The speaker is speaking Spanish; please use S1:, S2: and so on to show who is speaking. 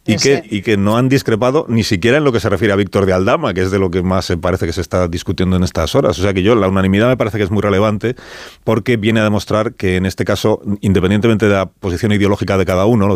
S1: y que no han discrepado ni siquiera en lo que se refiere a Víctor de Aldama, que es de lo que más se parece que se está discutiendo en estas horas. O sea que la unanimidad me parece que es muy relevante porque viene a demostrar que en este caso, independientemente de la posición ideológica de cada uno,